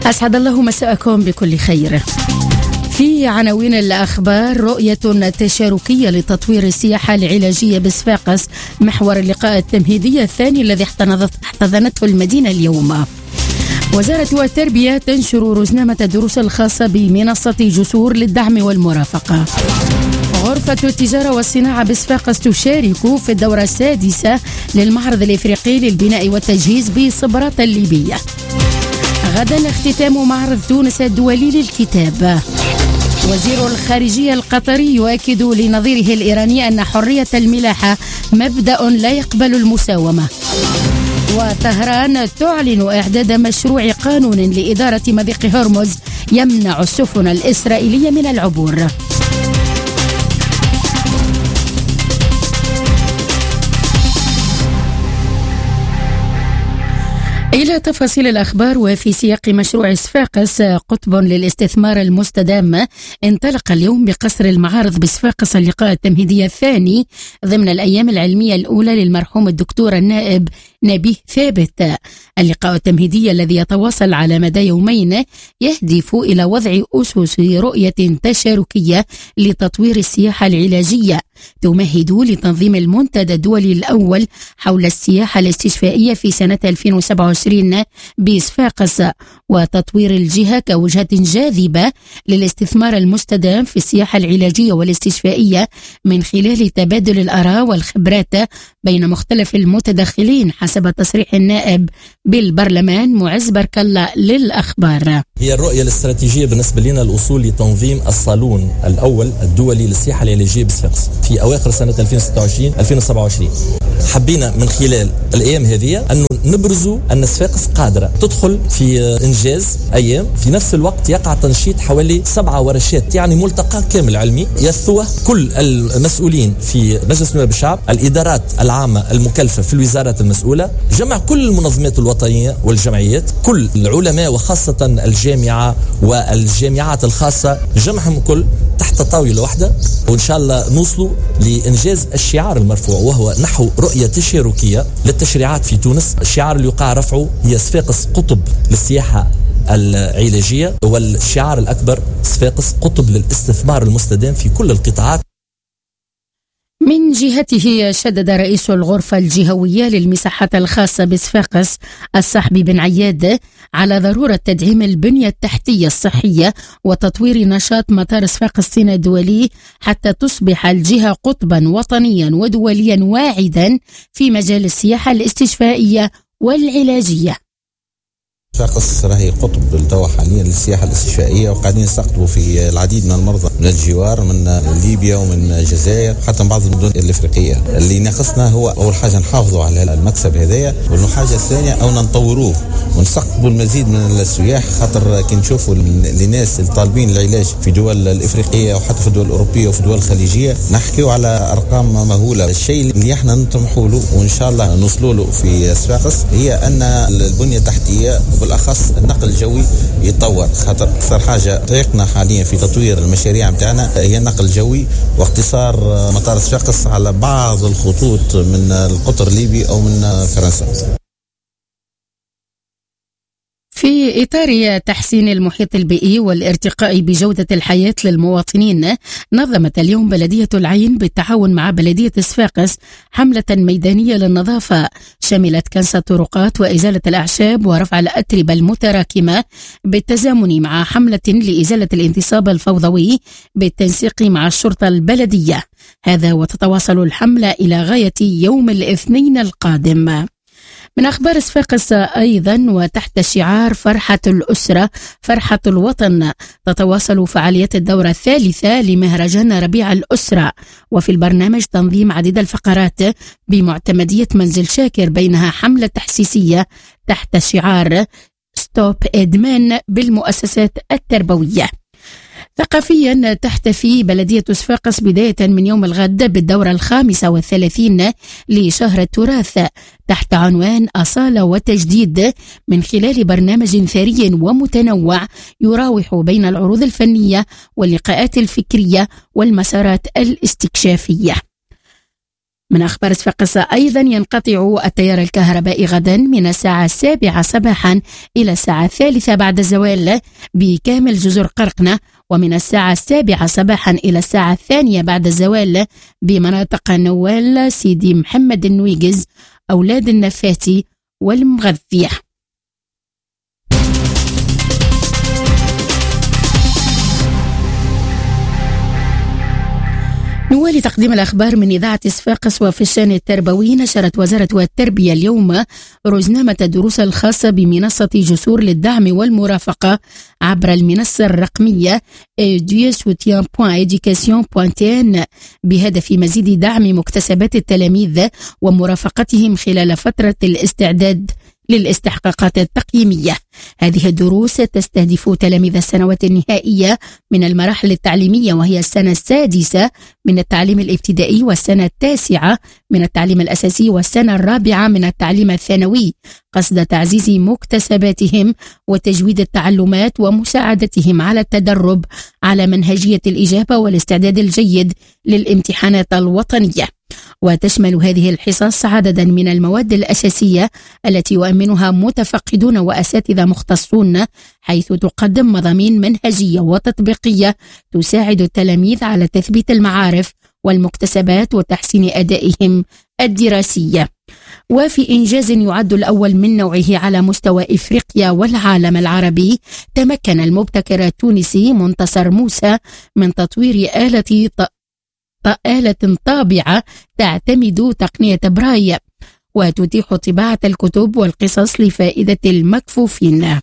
أسعد الله مساءكم بكل خير. في عناوين الأخبار: رؤية تشاركية لتطوير السياحة العلاجية بصفاقس محور اللقاء التمهيدي الثاني الذي احتضنته المدينة اليوم. وزارة التربية تنشر روزنامة الدروس الخاصة بمنصة جسور للدعم والمرافقة. غرفة التجارة والصناعة بصفاقس تشارك في الدورة السادسة للمعرض الإفريقي للبناء والتجهيز بصبرات الليبية. غدا اختتام معرض تونس الدولي للكتاب. وزير الخارجية القطري يؤكد لنظيره الإيراني أن حرية الملاحة مبدأ لا يقبل المساومة. وطهران تعلن إعداد مشروع قانون لإدارة مضيق هرمز يمنع السفن الإسرائيلية من العبور. إلى تفاصيل الأخبار. وفي سياق مشروع صفاقس قطب للاستثمار المستدام، انطلق اليوم بقصر المعارض بصفاقس اللقاء التمهيدي الثاني ضمن الأيام العلمية الأولى للمرحوم الدكتور النائب نبيه ثابت. اللقاء التمهيدي الذي يتواصل على مدى يومين يهدف إلى وضع أسس رؤية تشاركية لتطوير السياحة العلاجية تمهد لتنظيم المنتدى الدولي الأول حول السياحة الاستشفائية في سنة 2027 بصفاقس، وتطوير الجهة كوجهة جاذبة للاستثمار المستدام في السياحة العلاجية والاستشفائية من خلال تبادل الآراء والخبرات بين مختلف المتدخلين، حسب تصريح النائب بالبرلمان معز برك الله للأخبار. هي الرؤية الاستراتيجية بالنسبة لنا الأصول لتنظيم الصالون الأول الدولي للسياحة العلاجية بصفاقس في أواخر سنة 2026-2027. حبينا من خلال الأيام هذه أن نبرزوا أن صفاقس قادرة تدخل في إنجاز أيام، في نفس الوقت يقع تنشيط حوالي 7 ورشات، يعني ملتقى كامل علمي يثوه كل المسؤولين في مجلس نواب الشعب، الإدارات العامة المكلفة في الوزارات المسؤولة، جمع كل المنظمات الوطنية والجمعيات، كل العلماء وخاصة الجامعة والجامعات الخاصة، جمعهم كل تحت طاولة واحدة، وإن شاء الله نوصلوا لإنجاز الشعار المرفوع وهو نحو رؤية تشاركية للتشريعات في تونس. الشعار اللي يقع رفعه هي صفاقس قطب للسياحة العلاجية، والشعار الأكبر صفاقس قطب للاستثمار المستدام في كل القطاعات. من جهته شدد رئيس الغرفة الجهوية للمساحات الخاصة بصفاقس الصحبي بن عياد على ضرورة تدعيم البنية التحتية الصحية وتطوير نشاط مطار صفاقس الدولي حتى تصبح الجهة قطبا وطنيا ودوليا واعدا في مجال السياحة الاستشفائية والعلاجية. صفاقس راهي قطب التوا حاليا للسياحه الاستشفائيه، وقاعدين نستقطبوا في العديد من المرضى من الجوار، من ليبيا ومن الجزائر، حتى من بعض المدن الافريقيه. اللي ناقصنا هو اول حاجه نحافظوا على المكسب هذايا، والحاجه الثانيه او نطوروه ونستقطبوا المزيد من السياح، خاطر كي نشوفوا الناس الطالبين العلاج في دول الافريقيه وحتى في الدول الاوروبيه وفي الدول الخليجيه نحكيو على ارقام مهوله. الشيء اللي احنا نطمحوا له وان شاء الله نوصلوا له في صفاقس هي ان البنيه التحتيه بالأخص النقل الجوي يتطور، خاطر أكثر حاجة طريقنا حاليا في تطوير المشاريع متاعنا هي النقل الجوي واختصار مطار صفاقس على بعض الخطوط من القطر الليبي أو من فرنسا. في إطار تحسين المحيط البيئي والارتقاء بجودة الحياة للمواطنين، نظمت اليوم بلدية العين بالتعاون مع بلدية صفاقس حملة ميدانية للنظافة شملت كنس الطرقات وإزالة الأعشاب ورفع الأتربة المتراكمة بالتزامن مع حملة لإزالة الانتصاب الفوضوي بالتنسيق مع الشرطة البلدية. هذا وتتواصل الحملة إلى غاية يوم الاثنين القادم. من أخبار صفاقس أيضا وتحت شعار فرحة الأسرة فرحة الوطن، تتواصل فعاليات الدورة الثالثة لمهرجان ربيع الأسرة، وفي البرنامج تنظيم عديد الفقرات بمعتمدية منزل شاكر، بينها حملة تحسيسية تحت شعار ستوب إدمان بالمؤسسات التربوية. ثقافيا تحتفي بلدية صفاقس بداية من يوم الغد بالدورة 35 لشهر التراث تحت عنوان أصالة وتجديد، من خلال برنامج ثري ومتنوع يراوح بين العروض الفنية واللقاءات الفكرية والمسارات الاستكشافية. من أخبار صفاقس أيضا ينقطع التيار الكهربائي غدا من الساعة 7 صباحا إلى الساعة 3 بعد الزوال بكامل جزر قرقنة، ومن الساعة 7 صباحا إلى الساعة 2 بعد الزوال بمناطق نوال، سيدي محمد النويجز، أولاد النفاتي والمغذية. نوالي تقديم الأخبار من إذاعة صفاقس. وفي الشأن التربوي، نشرت وزارة التربية اليوم روزنامة الدروس الخاصة بمنصة جسور للدعم والمرافقة عبر المنصة الرقمية edusoutien.education.tn بهدف مزيد دعم مكتسبات التلاميذ ومرافقتهم خلال فترة الاستعداد للاستحقاقات التقييمية. هذه الدروس تستهدف تلاميذ السنوات النهائية من المراحل التعليمية، وهي السنة السادسة من التعليم الابتدائي والسنة التاسعة من التعليم الأساسي والسنة الرابعة من التعليم الثانوي، قصد تعزيز مكتسباتهم وتجويد التعلمات ومساعدتهم على التدرب على منهجية الإجابة والاستعداد الجيد للامتحانات الوطنية. وتشمل هذه الحصص عددا من المواد الأساسية التي يؤمنها متفقدون وأساتذة مختصون، حيث تقدم مضامين منهجية وتطبيقية تساعد التلاميذ على تثبيت المعارف والمكتسبات وتحسين أدائهم الدراسي. وفي إنجاز يعد الأول من نوعه على مستوى إفريقيا والعالم العربي، تمكن المبتكر التونسي منتصر موسى من تطوير آلة طابعة تعتمد تقنية براي وتتيح طباعة الكتب والقصص لفائدة المكفوفين.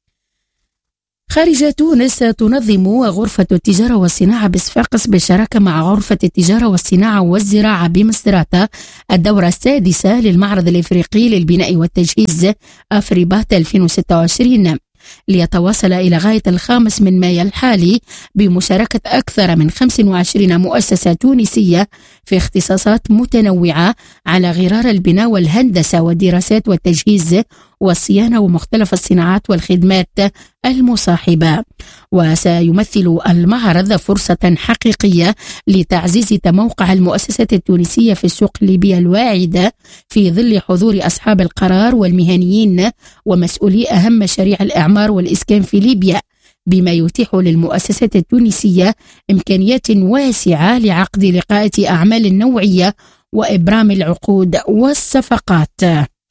خارج تونس، تنظم غرفة التجارة والصناعة بصفاقس بالشراكة مع غرفة التجارة والصناعة والزراعة بمصراتة الدورة السادسة للمعرض الإفريقي للبناء والتجهيز أفريبات 2026، ليتواصل إلى غاية 5 مايو الحالي بمشاركة أكثر من 25 مؤسسة تونسية في اختصاصات متنوعة على غرار البناء والهندسة والدراسات والتجهيز والصيانة ومختلف الصناعات والخدمات المصاحبة. وسيمثل المعرض فرصة حقيقية لتعزيز تموقع المؤسسات التونسية في السوق الليبية الواعدة في ظل حضور أصحاب القرار والمهنيين ومسؤولي أهم مشاريع الإعمار والإسكان في ليبيا، بما يتيح للمؤسسات التونسية إمكانيات واسعة لعقد لقاءات أعمال نوعية وإبرام العقود والصفقات.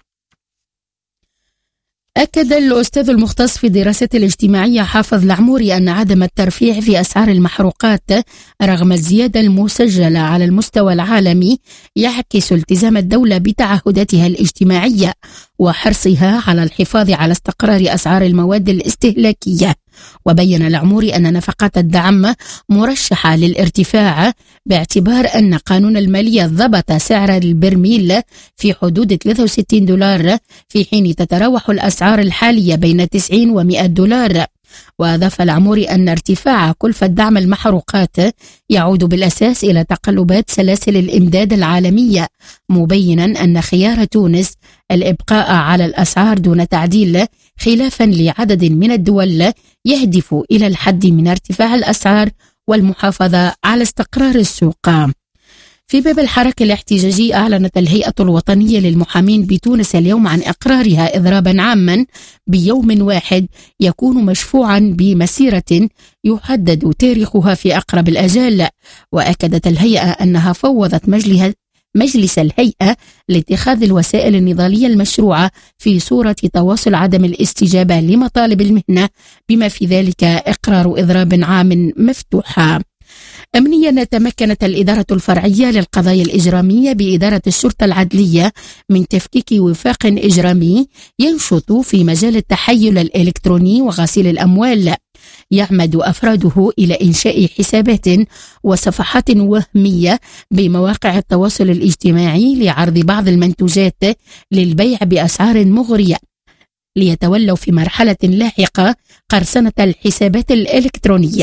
أكد الأستاذ المختص في الدراسات الاجتماعية حافظ العموري أن عدم الترفيع في أسعار المحروقات رغم الزيادة المسجلة على المستوى العالمي يعكس التزام الدولة بتعهداتها الاجتماعية وحرصها على الحفاظ على استقرار أسعار المواد الاستهلاكية. وبين العموري أن نفقات الدعم مرشحة للارتفاع باعتبار أن قانون المالية ضبط سعر البرميل في حدود $63 في حين تتراوح الأسعار الحالية بين 90 و$100. وأضاف العموري أن ارتفاع كلفة دعم المحروقات يعود بالأساس إلى تقلبات سلاسل الإمداد العالمية، مبينا أن خيار تونس الإبقاء على الأسعار دون تعديل خلافا لعدد من الدول يهدف إلى الحد من ارتفاع الأسعار والمحافظة على استقرار السوق. في باب الحركة الاحتجاجي، أعلنت الهيئة الوطنية للمحامين بتونس اليوم عن إقرارها إضرابا عاما بيوم واحد يكون مشفوعا بمسيرة يحدد تاريخها في أقرب الآجال. وأكدت الهيئة أنها فوضت مجلس الهيئة لاتخاذ الوسائل النضالية المشروعة في صورة تواصل عدم الاستجابة لمطالب المهنة، بما في ذلك إقرار إضراب عام مفتوحة. أمنيا، تمكنت الإدارة الفرعية للقضايا الإجرامية بإدارة الشرطة العدلية من تفكيك وفاق إجرامي ينشط في مجال التحيل الإلكتروني وغسيل الأموال، يعمد أفراده إلى إنشاء حسابات وصفحات وهمية بمواقع التواصل الاجتماعي لعرض بعض المنتوجات للبيع بأسعار مغرية، ليتولوا في مرحلة لاحقة قرصنة الحسابات الإلكترونية.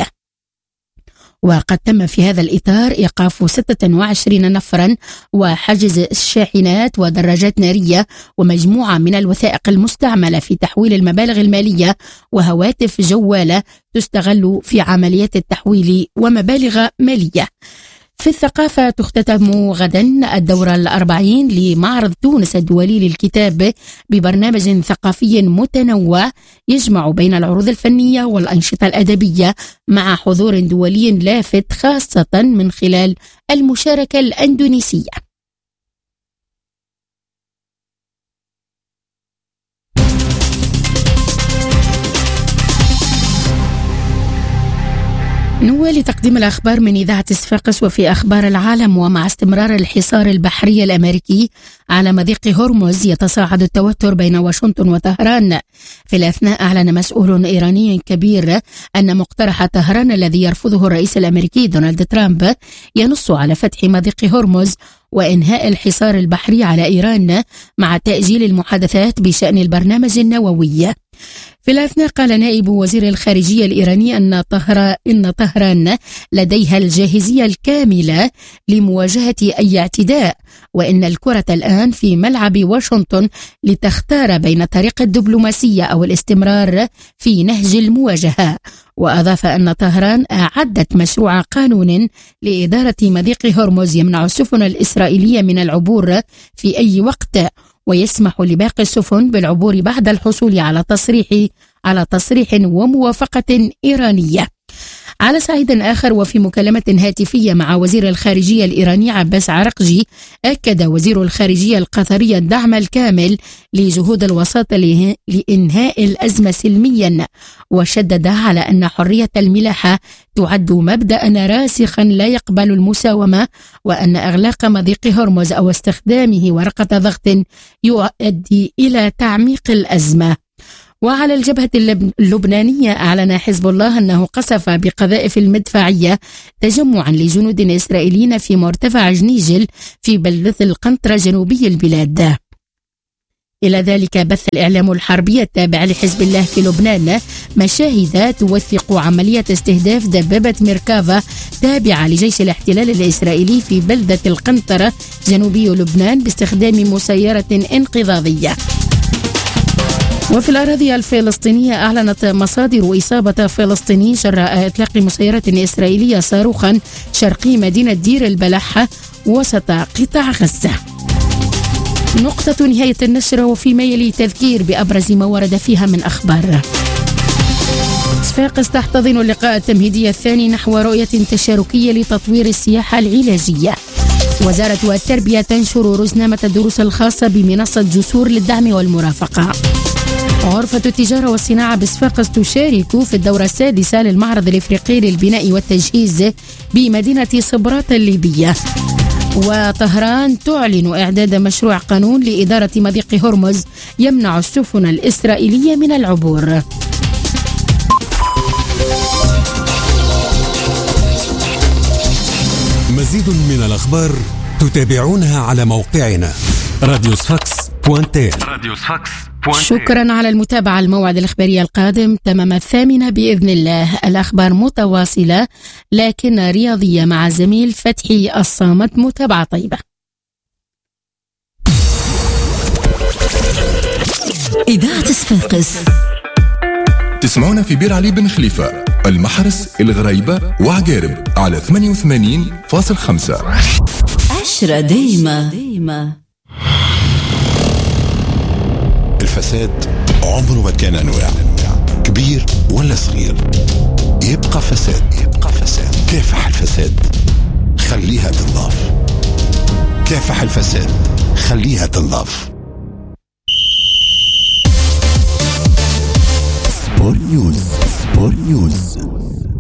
وقد تم في هذا الإطار إيقاف 26 نفرا وحجز الشاحنات ودراجات نارية ومجموعة من الوثائق المستعملة في تحويل المبالغ المالية وهواتف جوالة تستغل في عمليات التحويل ومبالغ مالية. في الثقافة تختتم غدا الدورة 40 لمعرض تونس الدولي للكتاب ببرنامج ثقافي متنوع يجمع بين العروض الفنية والأنشطة الأدبية مع حضور دولي لافت خاصة من خلال المشاركة الأندونيسية. نوالي تقديم الأخبار من إذاعة صفاقس. وفي أخبار العالم، ومع استمرار الحصار البحري الأمريكي على مضيق هرمز يتصاعد التوتر بين واشنطن وطهران. في الأثناء أعلن مسؤول إيراني كبير أن مقترح طهران الذي يرفضه الرئيس الأمريكي دونالد ترامب ينص على فتح مضيق هرمز وإنهاء الحصار البحري على إيران مع تأجيل المحادثات بشأن البرنامج النووي. في الأثناء قال نائب وزير الخارجية الإيراني أن طهران لديها الجاهزية الكاملة لمواجهة أي اعتداء، وإن الكرة الآن في ملعب واشنطن لتختار بين الطريقة الدبلوماسية أو الاستمرار في نهج المواجهة. وأضاف أن طهران أعدت مشروع قانون لإدارة مضيق هرمز يمنع السفن الإسرائيلية من العبور في أي وقت، ويسمح لباقي السفن بالعبور بعد الحصول على تصريح وموافقة إيرانية. على صعيد آخر، وفي مكالمة هاتفية مع وزير الخارجية الإيراني عباس عرقجي، أكد وزير الخارجية القطري الدعم الكامل لجهود الوساطة لإنهاء الأزمة سلميا، وشدد على أن حرية الملاحة تعد مبدأ راسخا لا يقبل المساومة، وأن إغلاق مضيق هرمز أو استخدامه ورقة ضغط يؤدي إلى تعميق الأزمة. وعلى الجبهة اللبنانية، أعلن حزب الله أنه قصف بقذائف المدفعية تجمعا لجنود إسرائيليين في مرتفع جنيجل في بلدة القنطرة جنوبي البلاد. إلى ذلك بث الإعلام الحربي التابع لحزب الله في لبنان مشاهد توثق عملية استهداف دبابة ميركافا تابعة لجيش الاحتلال الإسرائيلي في بلدة القنطرة جنوبي لبنان باستخدام مسيرة انقضاضية. وفي الأراضي الفلسطينية، أعلنت مصادر إصابة فلسطيني جراء إطلاق مسيرة إسرائيلية صاروخا شرقي مدينة دير البلح وسط قطاع غزة. نقطة نهاية النشرة، وفيما يلي تذكير بأبرز ما ورد فيها من أخبار. صفاقس تحتضن اللقاء التمهيدي الثاني نحو رؤية تشاركية لتطوير السياحة العلاجية. وزارة التربية تنشر رزنامة الدروس الخاصة بمنصة جسور للدعم والمرافقة. غرفة التجارة والصناعة بصفاقس تشارك في الدورة السادسة للمعرض الإفريقي للبناء والتجهيز بمدينة صبرات الليبية. وطهران تعلن إعداد مشروع قانون لإدارة مضيق هرمز يمنع السفن الإسرائيلية من العبور. مزيد من الأخبار تتابعونها على موقعنا radiosfax.tl. شكرا على المتابعة. الموعد الإخباري القادم تمام 8 بإذن الله. الأخبار متواصلة لكن رياضية مع زميل فتحي الصامت. متابعة طيبة. إذاعة صفاقس تسمعونا في بير علي بن خليفة، المحرس، الغريبة وعقارب على 88.5. 10 دايما. الفساد عمره ما كان أنواع، كبير ولا صغير، يبقى فساد. كافح الفساد، خليها تنضاف. كافح الفساد، خليها تنضاف. سبور نيوز.